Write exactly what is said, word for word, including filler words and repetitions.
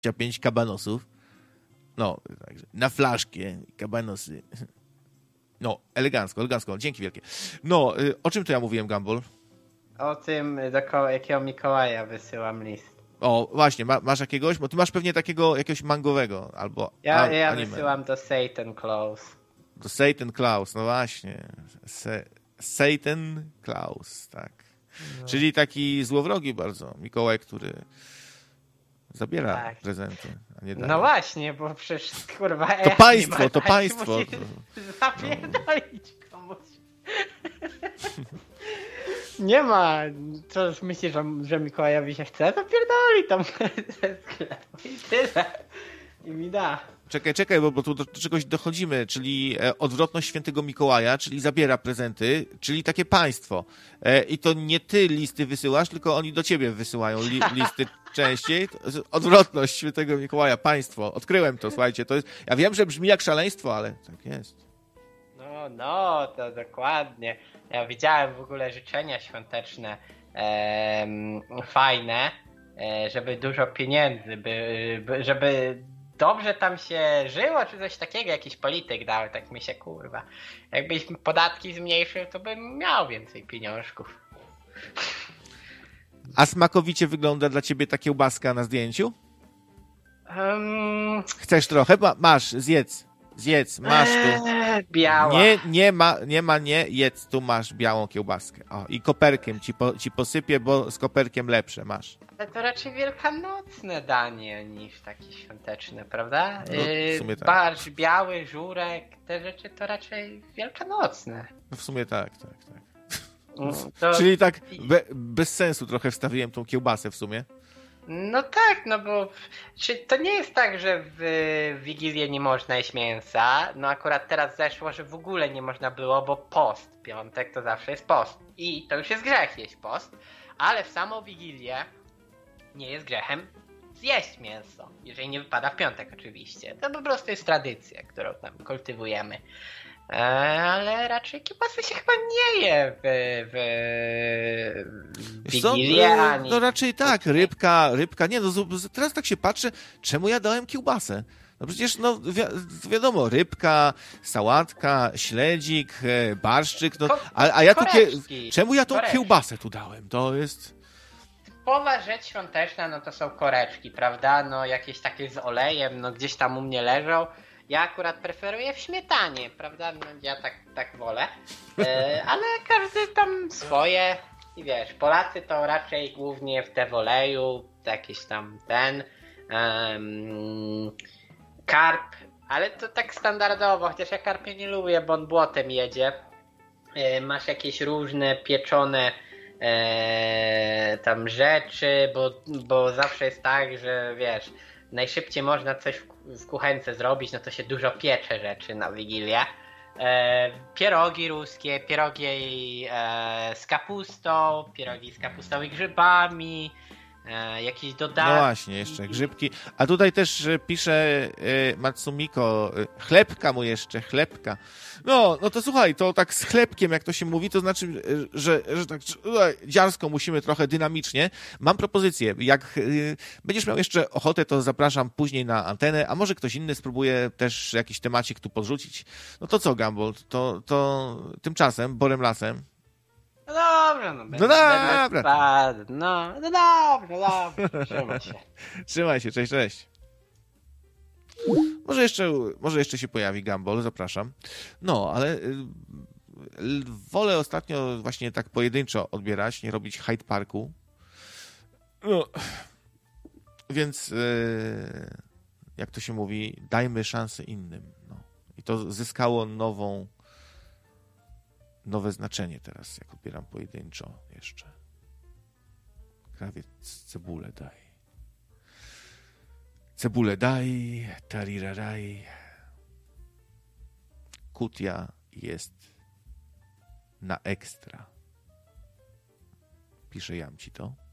pięć kabanosów. No, także na flaszkę kabanosy. No, elegancko, elegancko. Dzięki wielkie. No, o czym to ja mówiłem, Gumball? O tym, do ko- jakiego Mikołaja wysyłam list. O, właśnie, ma, masz jakiegoś? Bo ty masz pewnie takiego jakiegoś mangowego albo Ja, a, ja anime. wysyłam do Satan Claus. Do Satan Claus, no właśnie. Se, Satan Claus, tak. No. Czyli taki złowrogi bardzo Mikołaj, który zabiera tak. prezenty, a nie daje. No właśnie, bo przecież kurwa... To państwo, to państwo. Zapierdolić komuś. Nie ma. Co myślisz, że, że Mikołajowi się chce? Zapierdoli tam ze sklepu i tyle. I mi da. Czekaj, czekaj, bo, bo tu do, do czegoś dochodzimy, czyli e, odwrotność świętego Mikołaja, czyli zabiera prezenty, czyli takie państwo. E, I to nie ty listy wysyłasz, tylko oni do ciebie wysyłają li, listy częściej. To jest odwrotność świętego Mikołaja, państwo. Odkryłem to, słuchajcie. To jest, ja wiem, że brzmi jak szaleństwo, ale tak jest. No, no, to dokładnie. Ja widziałem w ogóle życzenia świąteczne em, fajne, e, żeby dużo pieniędzy, by, by, żeby dobrze tam się żyło, czy coś takiego, jakiś polityk dał, tak mi się kurwa. Jakbyś podatki zmniejszył, to bym miał więcej pieniążków. A smakowicie wygląda dla ciebie ta kiełbaska na zdjęciu? Um, Chcesz trochę? Ma, masz, zjedz. Zjedz, masz tu. Eee, biała. Nie, nie ma, nie ma, nie, jedz, tu masz białą kiełbaskę. O, i koperkiem ci, po, ci posypię, bo z koperkiem lepsze masz. Ale to raczej wielkanocne danie niż takie świąteczne, prawda? No, w sumie tak. Barszcz biały, żurek, te rzeczy to raczej wielkanocne. No w sumie tak, tak, tak. To... Czyli tak be, bez sensu trochę wstawiłem tą kiełbasę w sumie. No tak, no bo czy to nie jest tak, że w Wigilię nie można jeść mięsa? No akurat teraz zeszło, że w ogóle nie można było, bo post, piątek to zawsze jest post. I to już jest grzech jeść post, ale w samą Wigilię nie jest grzechem zjeść mięso, jeżeli nie wypada w piątek oczywiście. To po prostu jest tradycja, którą tam kultywujemy. Ale raczej kiełbasy się chyba nie je w, w Wigilię, no, ani... no raczej tak, rybka, rybka, nie no, teraz tak się patrzę, czemu ja dałem kiełbasę? No przecież, no wi wiadomo, rybka, sałatka, śledzik, barszczyk, no, a, a ja tu, czemu ja tą koreczki. Kiełbasę tu dałem? To jest... Typowa rzecz świąteczna, no to są koreczki, prawda? No jakieś takie z olejem, no gdzieś tam u mnie leżą. Ja akurat preferuję w śmietanie, prawda? No, ja tak, tak wolę, e, ale każdy tam swoje i wiesz, Polacy to raczej głównie w te w oleju, jakiś tam ten um, karp, ale to tak standardowo, chociaż ja karpia nie lubię, bo on błotem jedzie. E, masz jakieś różne pieczone e, tam rzeczy, bo, bo zawsze jest tak, że wiesz, najszybciej można coś w kuchence zrobić, no to się dużo piecze rzeczy na Wigilię. E, pierogi ruskie, pierogi e, z kapustą, pierogi z kapustą i grzybami, e, jakieś dodatki. No właśnie, jeszcze grzybki. A tutaj też pisze e, Matsumiko, e, chlebka mu jeszcze, chlebka. No, no to słuchaj, to tak z chlebkiem, jak to się mówi, to znaczy, że, że tak dziarsko musimy trochę dynamicznie. Mam propozycję, jak y, będziesz miał jeszcze ochotę, to zapraszam później na antenę, a może ktoś inny spróbuje też jakiś temacik tu podrzucić. No to co, Gumball, to, to tymczasem, borem lasem. No dobrze, no będę, no dobra. Będę no, no dobrze, dobrze, trzymaj się. Trzymaj się, cześć, cześć. Może jeszcze, może jeszcze się pojawi Gumball, zapraszam. No, ale y, wolę ostatnio właśnie tak pojedynczo odbierać, nie robić Hyde Parku. No, więc y, jak to się mówi, dajmy szansę innym. No. I to zyskało nową, nowe znaczenie teraz, jak odbieram pojedynczo jeszcze. Krawiec cebulę daj. Cebulę daj, tariraraj. Kutia jest na ekstra. Pisze jam ci to.